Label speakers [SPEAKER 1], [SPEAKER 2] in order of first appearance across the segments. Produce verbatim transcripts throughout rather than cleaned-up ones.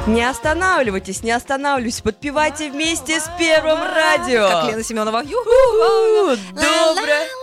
[SPEAKER 1] Не останавливайтесь, не останавливайтесь, подпевайте вместе с Первым радио.
[SPEAKER 2] Как Лена Семенова.
[SPEAKER 1] Доброе.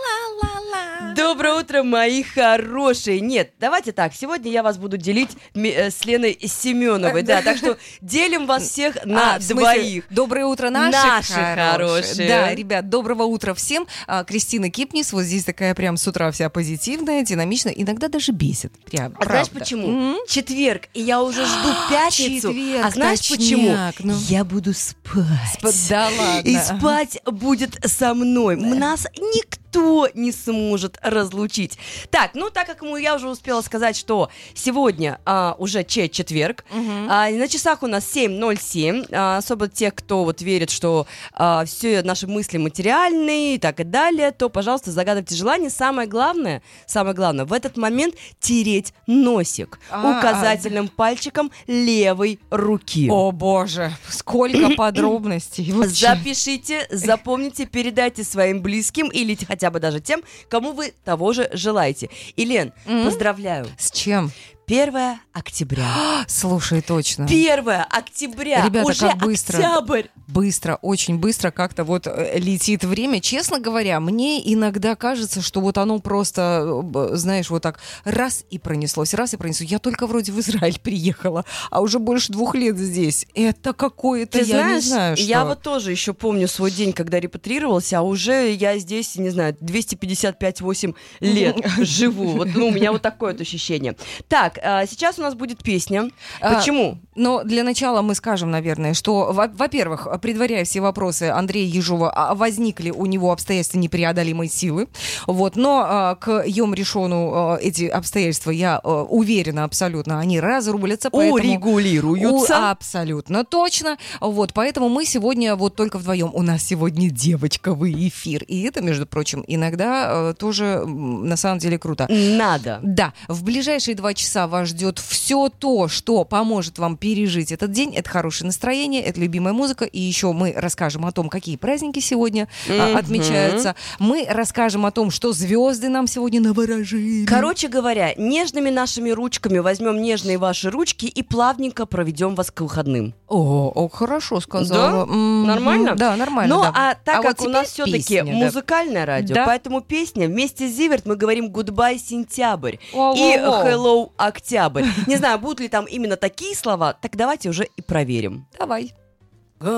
[SPEAKER 1] Доброе утро, мои хорошие. Нет, давайте так, сегодня я вас буду делить с Леной Семеновой, да, так что делим вас всех на
[SPEAKER 2] а,
[SPEAKER 1] двоих.
[SPEAKER 2] Доброе утро, наши,
[SPEAKER 1] наши хорошие.
[SPEAKER 2] хорошие. Да, ребят, доброго утра всем. А, Кристина Кипнис, вот здесь такая прям с утра вся позитивная, динамичная, иногда даже бесит. Прям,
[SPEAKER 1] а знаешь почему? Mm-hmm. Четверг, и я уже жду пятницу.
[SPEAKER 2] Четверг,
[SPEAKER 1] а знаешь
[SPEAKER 2] точняк,
[SPEAKER 1] почему?
[SPEAKER 2] Ну...
[SPEAKER 1] Я буду спать.
[SPEAKER 2] Сп- да ладно.
[SPEAKER 1] И спать будет со мной. Да. Нас никто не сможет разлучить. Так, ну так как я уже успела сказать, что сегодня а, уже четверг, угу. а, на часах у нас семь ноль семь, а, особо те, кто вот верит, что а, все наши мысли материальные и так и далее, то, пожалуйста, загадывайте желание. Самое главное, самое главное, в этот момент тереть носик а, указательным а... пальчиком левой руки.
[SPEAKER 2] О боже, сколько подробностей.
[SPEAKER 1] Запишите, запомните, передайте своим близким или хотя бы даже тем, кому вы того же желаете. И, Лен, mm-hmm. поздравляю.
[SPEAKER 2] С чем?
[SPEAKER 1] первое октября.
[SPEAKER 2] Слушай, точно.
[SPEAKER 1] первое октября.
[SPEAKER 2] Ребята,
[SPEAKER 1] уже
[SPEAKER 2] как быстро.
[SPEAKER 1] Октябрь.
[SPEAKER 2] Быстро, очень быстро как-то вот летит время. Честно говоря, мне иногда кажется, что вот оно просто, знаешь, вот так раз и пронеслось, раз и пронеслось. Я только вроде в Израиль приехала, а уже больше двух лет здесь. Это какое-то,
[SPEAKER 1] Ты
[SPEAKER 2] я
[SPEAKER 1] знаешь,
[SPEAKER 2] не знаю, что.
[SPEAKER 1] Я вот тоже еще помню свой день, когда репатрировался, а уже я здесь, не знаю, двести пятьдесят пять восемь лет живу. Вот, ну, у меня вот такое вот ощущение. Так, сейчас у нас будет песня. Почему?
[SPEAKER 2] А, но для начала мы скажем, наверное, что, во-первых, предваряя все вопросы Андрея Ежова, возникли у него обстоятельства непреодолимой силы. Вот, но а, к Йом Ришону а, эти обстоятельства, я а, уверена абсолютно, они разрулятся. Поэтому...
[SPEAKER 1] Урегулируются.
[SPEAKER 2] У, абсолютно точно. Вот, поэтому мы сегодня вот только вдвоем. У нас сегодня девочковый эфир. И это, между прочим, иногда а, тоже на самом деле круто.
[SPEAKER 1] Надо.
[SPEAKER 2] Да. В ближайшие два часа вас ждет все то, что поможет вам пережить этот день. Это хорошее настроение, это любимая музыка. И еще мы расскажем о том, какие праздники сегодня mm-hmm. а, отмечаются. Мы расскажем о том, что звезды нам сегодня наворожили.
[SPEAKER 1] Короче говоря, нежными нашими ручками возьмем нежные ваши ручки и плавненько проведем вас к выходным.
[SPEAKER 2] О, о хорошо сказала.
[SPEAKER 1] Да? Mm-hmm. Нормально?
[SPEAKER 2] Да, нормально.
[SPEAKER 1] Ну,
[SPEAKER 2] да.
[SPEAKER 1] а так
[SPEAKER 2] а
[SPEAKER 1] как
[SPEAKER 2] вот
[SPEAKER 1] у нас все-таки
[SPEAKER 2] песня,
[SPEAKER 1] музыкальное
[SPEAKER 2] да.
[SPEAKER 1] радио,
[SPEAKER 2] да?
[SPEAKER 1] поэтому песня вместе с Зиверт мы говорим «Goodbye, сентябрь»
[SPEAKER 2] О,
[SPEAKER 1] и
[SPEAKER 2] о, о.
[SPEAKER 1] «Hello, октябрь». Не знаю, будут ли там именно такие слова, так давайте уже и проверим.
[SPEAKER 2] Давай.